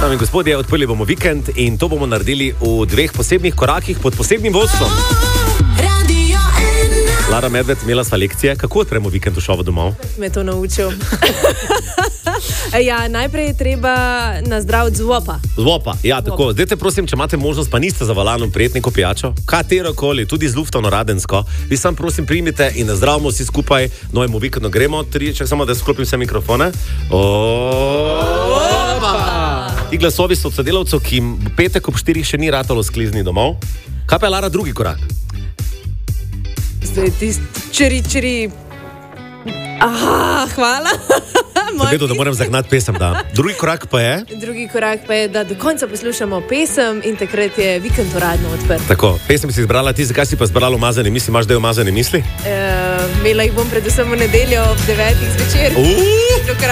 Dame in gospodje, odprli bomo vikend in to bomo naredili v dveh posebnih korakih pod posebnim vodstvom. Lara Medved, imela sva lekcije. Kako odpremo vikend v šovu domov? Me to naučil. Ja, najprej je treba nazdraviti zvopa. Zvopa, ja, tako. Zdaj te prosim, če imate možnost, pa niste za valanom prijetni kopijačo, katerokoli, tudi z luftovno radensko, vi sam prosim primite in nazdravimo vsi skupaj, novemu vikendu gremo. Čak samo, da sklopim vse mikrofone. Ti glasovi so od sodelavcev, ki jim petek ob 4 še ni ratalo sklizni domov. Kaj pa je, Lara, drugi korak? Zdaj čiri. Aha, hvala. Sem vedel, da moram zagnati pesem, da. Drugi korak pa je? Drugi korak pa je, da do konca poslušamo pesem in takrat je vikend uradno odprt. Tako, pesem si izbrala ti, zakaj si pa izbrala umazane misli? Imaš del umazane misli? Imela jih bom predvsem v nedeljo ob 9. zvečer.